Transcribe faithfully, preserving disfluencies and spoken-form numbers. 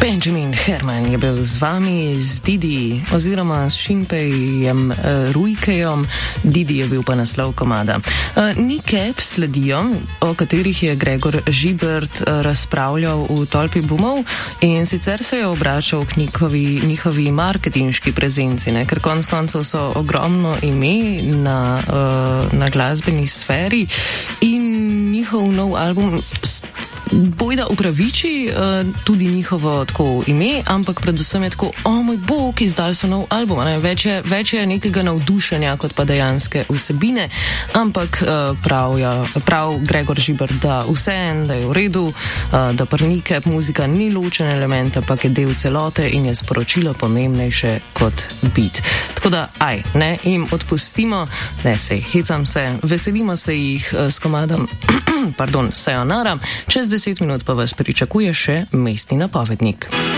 Benjamin Herman je bil z vami, z Didi oziroma s Šimpejem uh, Rujkejem. Didi je bil pa naslov komada. Uh, Nike sledijo, o katerih je Gregor Žibert uh, razpravljal v Tolpi bumov, in sicer se je obračal k njihovi, njihovi marketinški prezenci, ne? Ker konc koncev so ogromno ime na, uh, na glasbeni sferi in njihov nov album bojda upraviči uh, tudi njihovo tako ime, ampak predvsem je tako, o moj bog, izdali so nov album, ne? Več je, več je nekega navdušenja kot pa dejanske vsebine, ampak uh, prav, ja, prav Gregor Žibert, da vse en, da je v redu, uh, da pri Nike muzika ni ločen element, ampak je del celote in je sporočilo pomembnejše kot beat. Tako da, aj, ne, jim odpustimo, ne sej, hecam se, veselimo se jih uh, s komadom, pardon, Sayonara, čez deset minut pa vas pričakuje še mestni napovednik.